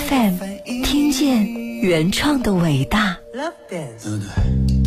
FM， 听见原创的伟大。 对对。